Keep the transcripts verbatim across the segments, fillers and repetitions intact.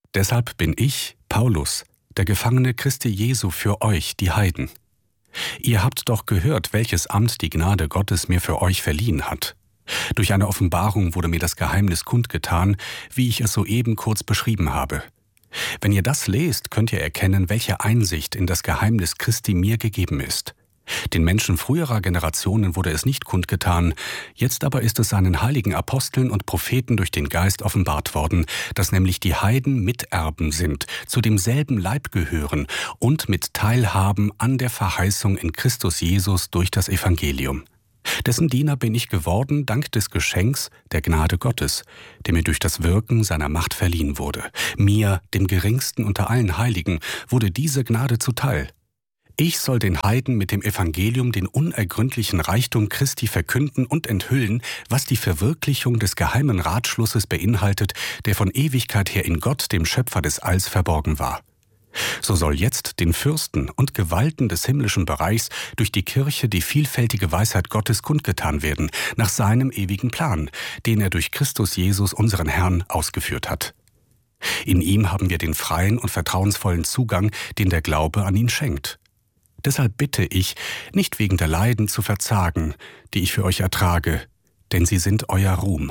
Deshalb bin ich, Paulus, der Gefangene Christi Jesu für euch, die Heiden. Ihr habt doch gehört, welches Amt die Gnade Gottes mir für euch verliehen hat. Durch eine Offenbarung wurde mir das Geheimnis kundgetan, wie ich es soeben kurz beschrieben habe. Wenn ihr das lest, könnt ihr erkennen, welche Einsicht in das Geheimnis Christi mir gegeben ist. Den Menschen früherer Generationen wurde es nicht kundgetan, jetzt aber ist es seinen heiligen Aposteln und Propheten durch den Geist offenbart worden, dass nämlich die Heiden Miterben sind, zu demselben Leib gehören und mit teilhaben an der Verheißung in Christus Jesus durch das Evangelium. Dessen Diener bin ich geworden, dank des Geschenks der Gnade Gottes, der mir durch das Wirken seiner Macht verliehen wurde. Mir, dem Geringsten unter allen Heiligen, wurde diese Gnade zuteil. Ich soll den Heiden mit dem Evangelium den unergründlichen Reichtum Christi verkünden und enthüllen, was die Verwirklichung des geheimen Ratschlusses beinhaltet, der von Ewigkeit her in Gott, dem Schöpfer des Alls, verborgen war. So soll jetzt den Fürsten und Gewalten des himmlischen Bereichs durch die Kirche die vielfältige Weisheit Gottes kundgetan werden, nach seinem ewigen Plan, den er durch Christus Jesus, unseren Herrn, ausgeführt hat. In ihm haben wir den freien und vertrauensvollen Zugang, den der Glaube an ihn schenkt. Deshalb bitte ich, nicht wegen der Leiden zu verzagen, die ich für euch ertrage, denn sie sind euer Ruhm.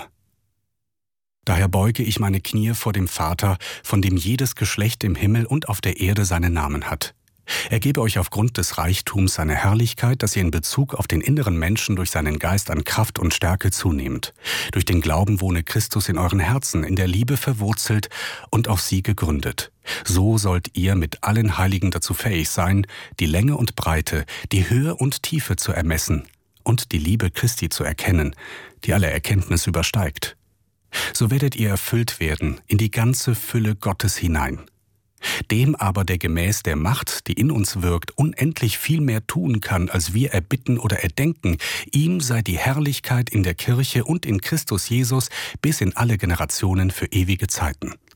Daher beuge ich meine Knie vor dem Vater, von dem jedes Geschlecht im Himmel und auf der Erde seinen Namen hat. Er gebe euch aufgrund des Reichtums seiner Herrlichkeit, dass ihr in Bezug auf den inneren Menschen durch seinen Geist an Kraft und Stärke zunehmt. Durch den Glauben wohne Christus in euren Herzen, in der Liebe verwurzelt und auf sie gegründet. So sollt ihr mit allen Heiligen dazu fähig sein, die Länge und Breite, die Höhe und Tiefe zu ermessen und die Liebe Christi zu erkennen, die alle Erkenntnis übersteigt. So werdet ihr erfüllt werden in die ganze Fülle Gottes hinein. Dem aber, der gemäß der Macht, die in uns wirkt, unendlich viel mehr tun kann, als wir erbitten oder erdenken, ihm sei die Herrlichkeit in der Kirche und in Christus Jesus bis in alle Generationen für ewige Zeiten.